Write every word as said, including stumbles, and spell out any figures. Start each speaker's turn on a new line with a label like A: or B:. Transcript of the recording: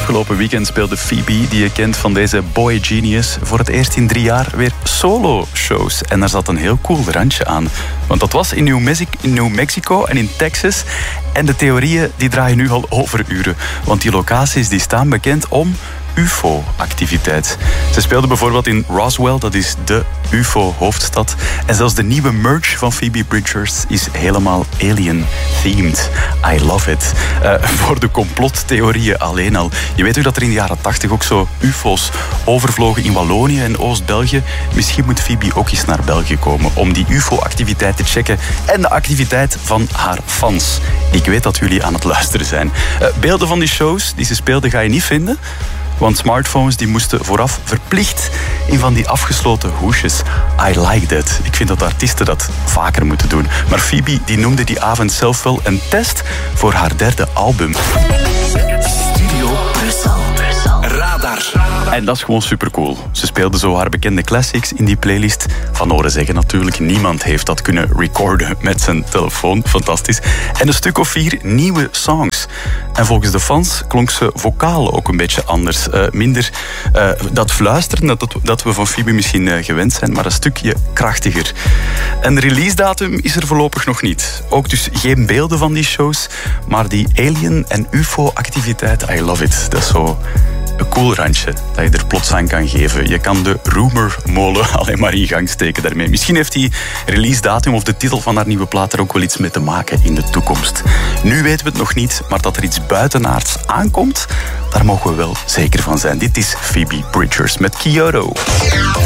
A: Afgelopen weekend speelde Phoebe, die je kent van deze Boy Genius, voor het eerst in drie jaar weer solo-shows. En daar zat een heel cool randje aan. Want dat was in New, Mexi- in New Mexico en in Texas. En de theorieën die draaien nu al overuren. Want die locaties die staan bekend om U F O-activiteit. Ze speelden bijvoorbeeld in Roswell, dat is de U F O-hoofdstad. En zelfs de nieuwe merch van Phoebe Bridgers is helemaal alien-themed. I love it. Uh, voor de complottheorieën alleen al. Je weet ook dat er in de jaren tachtig ook zo U F O's overvlogen in Wallonië en Oost-België. Misschien moet Phoebe ook eens naar België komen om die U F O-activiteit te checken en de activiteit van haar fans. Ik weet dat jullie aan het luisteren zijn. Uh, beelden van die shows die ze speelden ga je niet vinden. Want smartphones die moesten vooraf verplicht in van die afgesloten hoesjes. I like that. Ik vind dat artiesten dat vaker moeten doen. Maar Phoebe die noemde die avond zelf wel een test voor haar derde album.
B: Studio Brussel. Radar.
A: En dat is gewoon supercool. Ze speelde zo haar bekende classics in die playlist. Van horen zeggen natuurlijk, niemand heeft dat kunnen recorden met zijn telefoon. Fantastisch. En een stuk of vier nieuwe songs. En volgens de fans klonk ze vocaal ook een beetje anders. Uh, minder uh, dat fluisteren dat, dat we van Phoebe misschien uh, gewend zijn, maar een stukje krachtiger. En de release datum is er voorlopig nog niet. Ook dus geen beelden van die shows, maar die alien- en U F O-activiteit, I love it. Dat is zo een cool randje dat je er plots aan kan geven. Je kan de rumormolen alleen maar in gang steken daarmee. Misschien heeft die release datum of de titel van haar nieuwe plaat er ook wel iets mee te maken in de toekomst. Nu weten we het nog niet, maar dat er iets buitenaards aankomt, daar mogen we wel zeker van zijn. Dit is Phoebe Bridgers met Kyoto.